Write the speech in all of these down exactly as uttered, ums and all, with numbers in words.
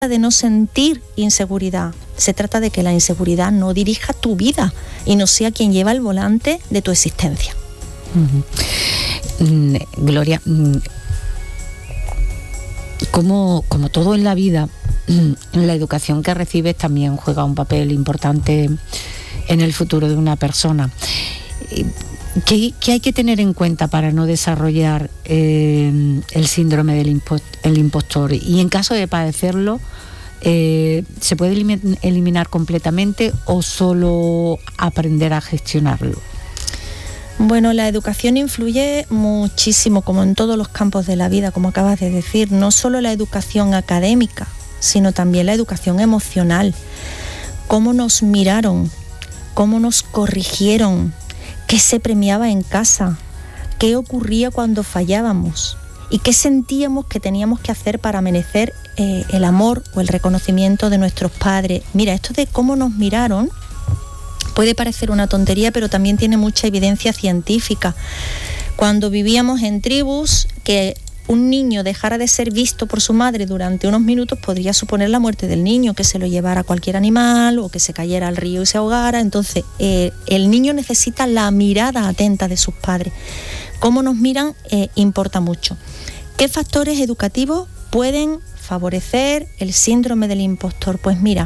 de no sentir inseguridad, se trata de que la inseguridad no dirija tu vida y no sea quien lleva el volante de tu existencia. Uh-huh. Gloria, como, como todo en la vida, la educación que recibes también juega un papel importante en el futuro de una persona. ¿Qué, qué hay que tener en cuenta para no desarrollar eh, el síndrome del impo- el impostor? Y en caso de padecerlo, eh, ¿se puede elim- eliminar completamente o solo aprender a gestionarlo? Bueno, la educación influye muchísimo, como en todos los campos de la vida, como acabas de decir, no solo la educación académica, sino también la educación emocional. Cómo nos miraron, cómo nos corrigieron, qué se premiaba en casa, qué ocurría cuando fallábamos y qué sentíamos que teníamos que hacer para merecer eh, el amor o el reconocimiento de nuestros padres. Mira, esto de cómo nos miraron puede parecer una tontería, pero también tiene mucha evidencia científica. Cuando vivíamos en tribus, que un niño dejara de ser visto por su madre durante unos minutos podría suponer la muerte del niño, que se lo llevara cualquier animal o que se cayera al río y se ahogara. Entonces, eh, el niño necesita la mirada atenta de sus padres. Cómo nos miran eh, importa mucho. ¿Qué factores educativos pueden favorecer el síndrome del impostor? Pues mira,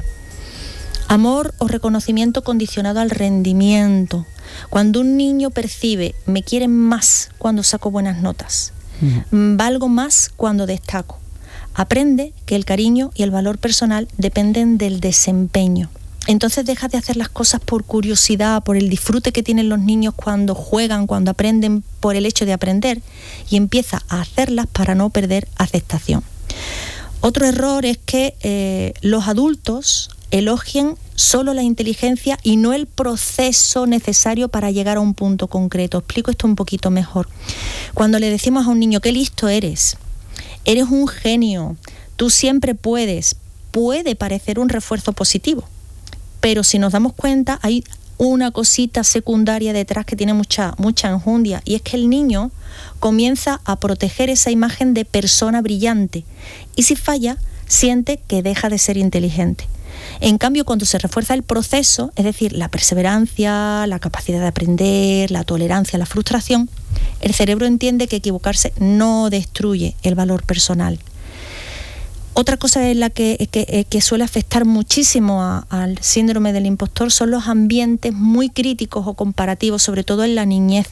amor o reconocimiento condicionado al rendimiento. Cuando un niño percibe, me quieren más cuando saco buenas notas, uh-huh. valgo más cuando destaco, aprende que el cariño y el valor personal dependen del desempeño. Entonces deja de hacer las cosas por curiosidad, por el disfrute que tienen los niños cuando juegan, cuando aprenden, por el hecho de aprender, y empieza a hacerlas para no perder aceptación. Otro error es que eh, los adultos elogien solo la inteligencia y no el proceso necesario para llegar a un punto concreto. Explico esto un poquito mejor. Cuando le decimos a un niño, qué listo eres, eres un genio, tú siempre puedes, puede parecer un refuerzo positivo, pero si nos damos cuenta hay una cosita secundaria detrás que tiene mucha, mucha enjundia, y es que el niño comienza a proteger esa imagen de persona brillante y si falla, siente que deja de ser inteligente. En cambio, cuando se refuerza el proceso, es decir, la perseverancia, la capacidad de aprender, la tolerancia, la frustración, el cerebro entiende que equivocarse no destruye el valor personal. Otra cosa en la que, que, que suele afectar muchísimo a, al síndrome del impostor son los ambientes muy críticos o comparativos, sobre todo en la niñez.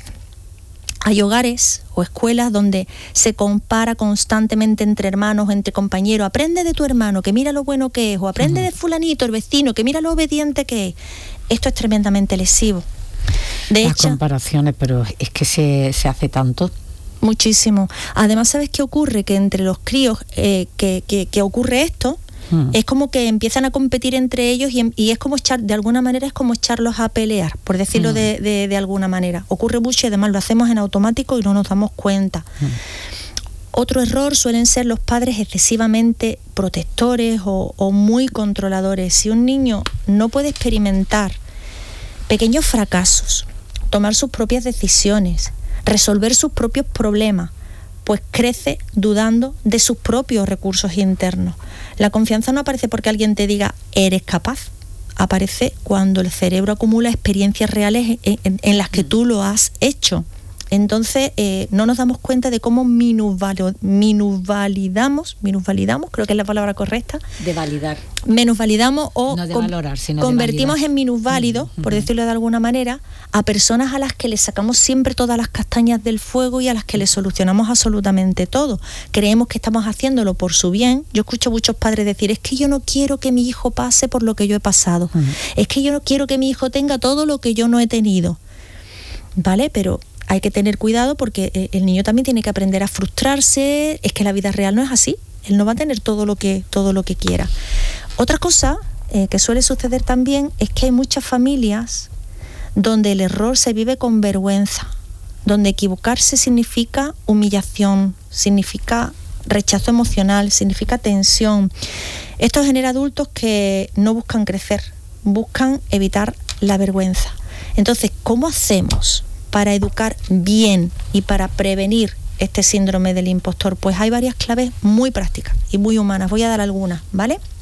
Hay hogares o escuelas donde se compara constantemente entre hermanos, entre compañeros. Aprende de tu hermano, que mira lo bueno que es, o aprende uh-huh. de fulanito, el vecino, que mira lo obediente que es. Esto es tremendamente lesivo. De Las hecho, comparaciones, pero es que se, se hace tanto. Muchísimo. Además, ¿sabes qué ocurre? Que entre los críos eh, que, que, que ocurre esto, Hmm. es como que empiezan a competir entre ellos y, y es como echar, de alguna manera es como echarlos a pelear, por decirlo hmm. de, de, de alguna manera. Ocurre mucho y además lo hacemos en automático y no nos damos cuenta. Hmm. Otro error suelen ser los padres excesivamente protectores o, o muy controladores. Si un niño no puede experimentar pequeños fracasos, tomar sus propias decisiones, resolver sus propios problemas, pues crece dudando de sus propios recursos internos. La confianza no aparece porque alguien te diga eres capaz, aparece cuando el cerebro acumula experiencias reales en, en, en las que tú lo has hecho. Entonces eh, no nos damos cuenta de cómo minusvalidamos, minusvalidamos, minusvalidamos, creo que es la palabra correcta. De validar. Menosvalidamos o no de con, valorar, sino convertimos de en minusválidos, uh-huh. por decirlo de alguna manera, a personas a las que les sacamos siempre todas las castañas del fuego y a las que les solucionamos absolutamente todo. Creemos que estamos haciéndolo por su bien. Yo escucho a muchos padres decir, es que yo no quiero que mi hijo pase por lo que yo he pasado. Uh-huh. Es que yo no quiero que mi hijo tenga todo lo que yo no he tenido. ¿Vale? Pero hay que tener cuidado porque el niño también tiene que aprender a frustrarse. Es que la vida real no es así. Él no va a tener todo lo que, todo lo que quiera. Otra cosa eh, que suele suceder también es que hay muchas familias donde el error se vive con vergüenza, donde equivocarse significa humillación, significa rechazo emocional, significa tensión. Esto genera adultos que no buscan crecer, buscan evitar la vergüenza. Entonces, ¿cómo hacemos para educar bien y para prevenir este síndrome del impostor? Pues hay varias claves muy prácticas y muy humanas. Voy a dar algunas, ¿vale?